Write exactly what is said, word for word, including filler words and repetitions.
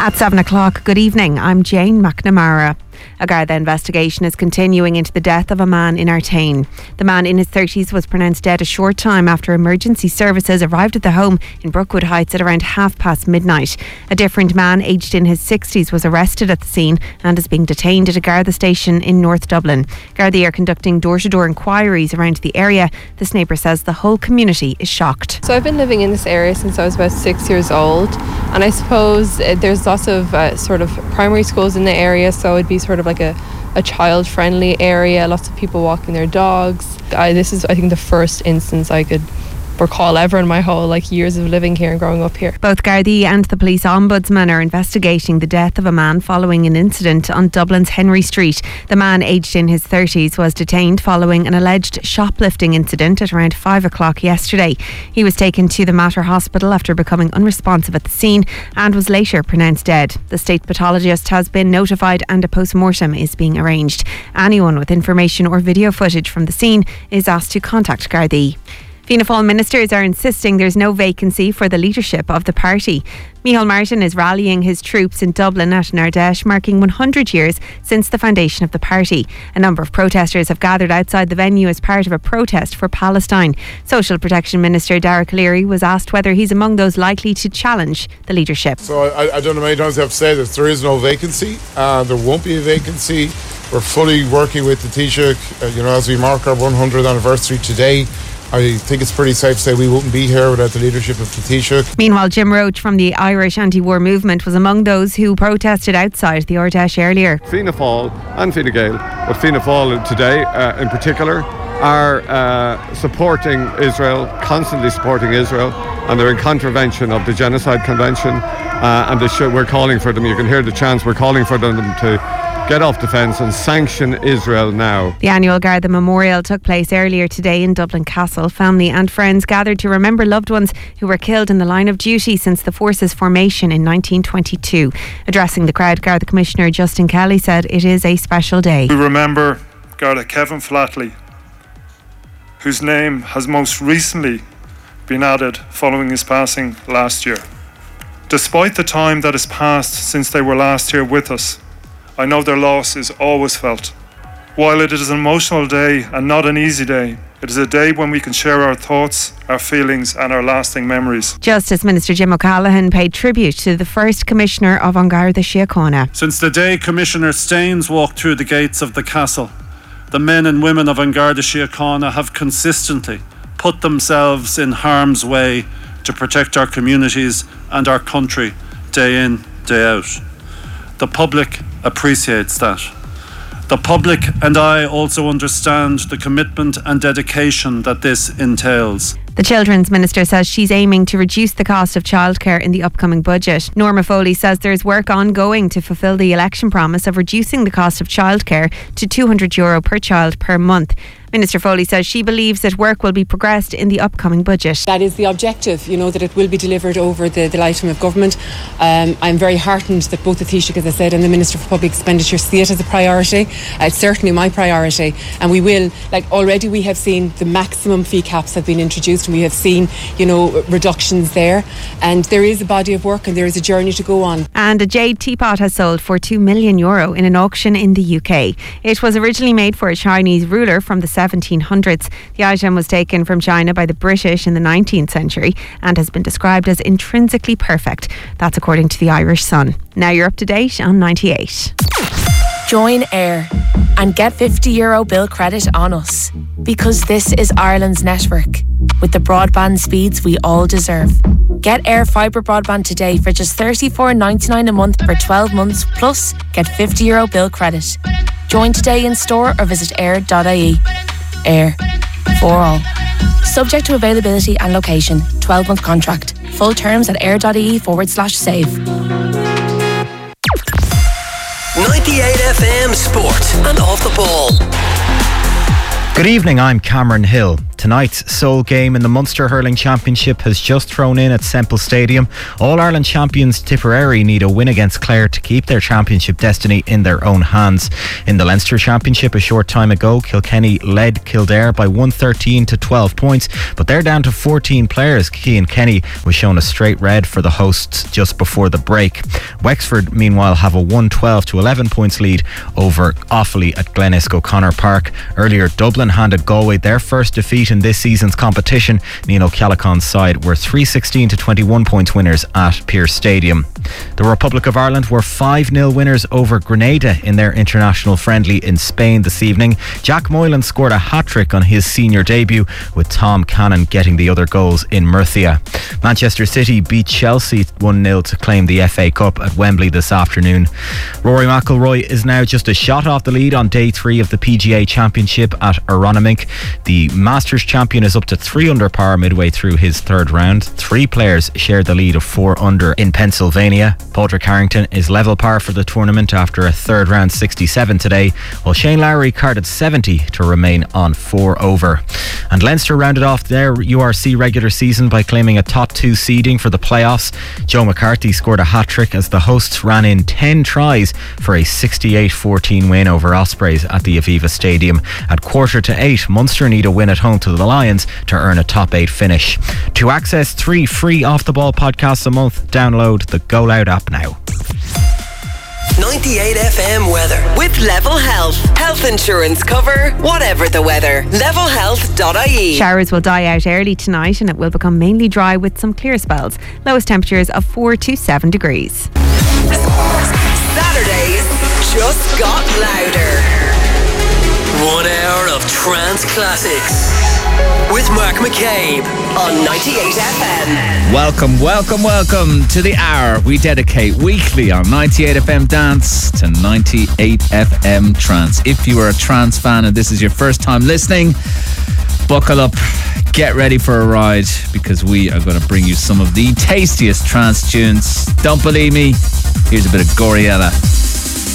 At seven o'clock, good evening, I'm Jane McNamara. A Garda investigation is continuing into the death of a man in Artane. The man in his thirties was pronounced dead a short time after emergency services arrived at the home in Brookwood Heights at around half past midnight. A different man aged in his sixties was arrested at the scene and is being detained at a Garda station in North Dublin. Garda are conducting door-to-door inquiries around the area. This neighbour says the whole community is shocked. So I've been living in this area since I was about six years old, and I suppose uh, there's lots of uh, sort of primary schools in the area, so it'd be sort of like a, a child-friendly area, lots of people walking their dogs. I, this is, I think, the first instance I could recall ever in my whole like years of living here and growing up here. Both Gardaí and the police ombudsman are investigating the death of a man following an incident on Dublin's Henry Street. The man, aged in his thirties, was detained following an alleged shoplifting incident at around five o'clock yesterday. He was taken to the Mater Hospital after becoming unresponsive at the scene and was later pronounced dead. The state pathologist has been notified and a post-mortem is being arranged. Anyone with information or video footage from the scene is asked to contact Gardaí. Fianna Fáil ministers are insisting there's no vacancy for the leadership of the party. Micheál Martin is rallying his troops in Dublin at an Ardèche, marking one hundred years since the foundation of the party. A number of protesters have gathered outside the venue as part of a protest for Palestine. Social Protection Minister Derek Leary was asked whether he's among those likely to challenge the leadership. So I, I don't know how many times I've said that there is no vacancy. Uh, there won't be a vacancy. We're fully working with the Taoiseach, uh, you know, as we mark our one hundredth anniversary today. I think it's pretty safe to say we wouldn't be here without the leadership of the Taoiseach. Meanwhile, Jim Roach from the Irish anti-war movement was among those who protested outside the Ardèche earlier. Fianna Fáil and Fine Gael, but Fianna Fáil today uh, in particular, are uh, supporting Israel, constantly supporting Israel, and they're in contravention of the Genocide Convention, uh, and should, we're calling for them, you can hear the chants, we're calling for them to get off the fence and sanction Israel now. The annual Garda Memorial took place earlier today in Dublin Castle. Family and friends gathered to remember loved ones who were killed in the line of duty since the force's formation in nineteen twenty-two. Addressing the crowd, Garda Commissioner Justin Kelly said it is a special day. We remember Garda Kevin Flatley, whose name has most recently been added following his passing last year. Despite the time that has passed since they were last here with us, I know their loss is always felt. While it is an emotional day and not an easy day, it is a day when we can share our thoughts, our feelings and our lasting memories. Justice Minister Jim O'Callaghan paid tribute to the first Commissioner of An Garda Síochána. Since the day Commissioner Staines walked through the gates of the castle, the men and women of An Garda Síochána have consistently put themselves in harm's way to protect our communities and our country day in, day out. The public appreciates that. The public and I also understand the commitment and dedication that this entails. The Children's Minister says she's aiming to reduce the cost of childcare in the upcoming budget. Norma Foley says there's work ongoing to fulfil the election promise of reducing the cost of childcare to two hundred euro per child per month. Minister Foley says she believes that work will be progressed in the upcoming budget. That is the objective, you know, that it will be delivered over the, the lifetime of government. Um, I'm very heartened that both the Taoiseach, as I said, and the Minister for Public Expenditure see it as a priority. Uh, it's certainly my priority. And we will, like already we have seen the maximum fee caps have been introduced and we have seen, you know, reductions there. And there is a body of work and there is a journey to go on. And a jade teapot has sold for two million euro in an auction in the U K. It was originally made for a Chinese ruler from the seventeen hundreds. The item was taken from China by the British in the nineteenth century and has been described as intrinsically perfect. That's according to the Irish Sun. Now you're up to date on ninety-eight. Join Air and get fifty euro bill credit on us, because this is Ireland's network with the broadband speeds we all deserve. Get Air Fibre broadband today for just thirty-four ninety-nine a month for twelve months, plus get fifty euro bill credit. Join today in store or visit air dot I E. Air, for all. Subject to availability and location. twelve month contract. Full terms at air.ie forward slash save. ninety-eight F M Sport and Off the Ball. Good evening, I'm Cameron Hill. Tonight's sole game in the Munster Hurling Championship has just thrown in at Semple Stadium. All-Ireland champions Tipperary need a win against Clare to keep their championship destiny in their own hands. In the Leinster Championship a short time ago, Kilkenny led Kildare by one hundred thirteen to twelve points, but they're down to fourteen players. Cian Kenny was shown a straight red for the hosts just before the break. Wexford, meanwhile, have a one hundred twelve to eleven points lead over Offaly at Glenisco O'Connor Park. Earlier, Dublin handed Galway their first defeat in this season's competition. Nino Calicon's side were three sixteen to twenty-one points winners at Pearse Stadium. The Republic of Ireland were five nil winners over Grenada in their international friendly in Spain this evening. Jack Moylan scored a hat-trick on his senior debut, with Tom Cannon getting the other goals in Murcia. Manchester City beat Chelsea one nil to claim the F A Cup at Wembley this afternoon. Rory McIlroy is now just a shot off the lead on day three of the P G A Championship at Aronimink. The Masters champion is up to three under par midway through his third round. Three players shared the lead of four under in Pennsylvania. Padraig Harrington is level par for the tournament after a third round sixty-seven today, while Shane Lowry carded seventy to remain on four over. And Leinster rounded off their U R C regular season by claiming a top two seeding for the playoffs. Joe McCarthy scored a hat-trick as the hosts ran in ten tries for a sixty-eight fourteen win over Ospreys at the Aviva Stadium. At quarter to eight, Munster need a win at home to the Lions to earn a top eight finish. To access three free off-the-ball podcasts a month, download the Go Loud app now. ninety-eight F M weather with Level Health. Health insurance cover, whatever the weather. level health dot I E. Showers will die out early tonight and it will become mainly dry with some clear spells. Lowest temperatures of four to seven degrees. Saturdays just got louder. One hour of trance classics with Mark McCabe on ninety-eight F M. Welcome, welcome, welcome to the hour we dedicate weekly on ninety-eight F M Dance to ninety-eight F M Trance. If you are a trance fan and this is your first time listening, buckle up, get ready for a ride, because we are going to bring you some of the tastiest trance tunes. Don't believe me? Here's a bit of Goriella.